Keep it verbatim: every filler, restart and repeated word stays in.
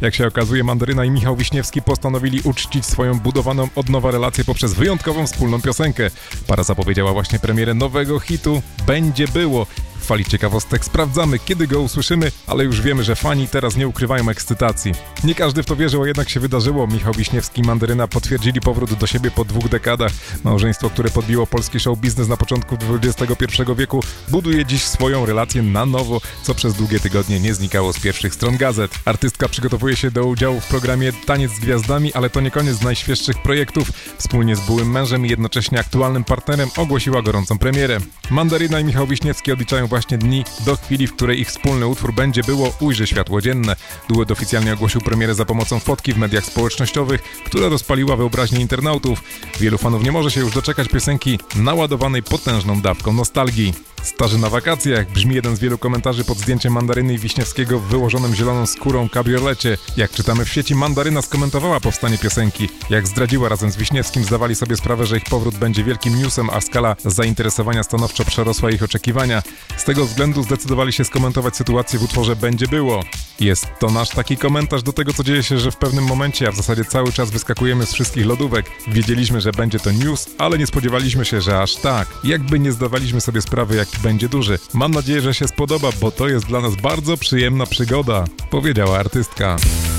Jak się okazuje, Mandaryna i Michał Wiśniewski postanowili uczcić swoją budowaną od nowa relację poprzez wyjątkową wspólną piosenkę. Para zapowiedziała właśnie premierę nowego hitu Będzie było. W fali ciekawostek sprawdzamy, kiedy go usłyszymy, ale już wiemy, że fani teraz nie ukrywają ekscytacji. Nie każdy w to wierzył, a jednak się wydarzyło. Michał Wiśniewski i Mandaryna potwierdzili powrót do siebie po dwóch dekadach. Małżeństwo, które podbiło polski show biznes na początku dwudziestego pierwszego wieku, buduje dziś swoją relację na nowo, co przez długie tygodnie nie znikało z pierwszych stron gazet. Artystka przygotowuje się do udziału w programie Taniec z Gwiazdami, ale to nie koniec najświeższych projektów. Wspólnie z byłym mężem i jednocześnie aktualnym partnerem ogłosiła gorącą premierę. Mandaryna i Michał Wiśniewski odliczają właśnie dni do chwili, w której ich wspólny utwór Będzie było ujrzy światło dzienne. Duet oficjalnie ogłosił premierę za pomocą fotki w mediach społecznościowych, która rozpaliła wyobraźnię internautów. Wielu fanów nie może się już doczekać piosenki naładowanej potężną dawką nostalgii. Starzy na wakacjach brzmi jeden z wielu komentarzy pod zdjęciem Mandaryny i Wiśniewskiego w wyłożonym zieloną skórą kabriolecie. Jak czytamy w sieci, Mandaryna skomentowała powstanie piosenki. Jak zdradziła, razem z Wiśniewskim zdawali sobie sprawę, że ich powrót będzie wielkim newsem, a skala zainteresowania stanowczo przerosła ich oczekiwania. Z tego względu zdecydowali się skomentować sytuację w utworze Będzie było. Jest to nasz taki komentarz do tego, co dzieje się, że w pewnym momencie, a w zasadzie cały czas wyskakujemy z wszystkich lodówek. Wiedzieliśmy, że będzie to news, ale nie spodziewaliśmy się, że aż tak. Jakby nie zdawaliśmy sobie sprawy, jaki będzie duży. Mam nadzieję, że się spodoba, bo to jest dla nas bardzo przyjemna przygoda, powiedziała artystka.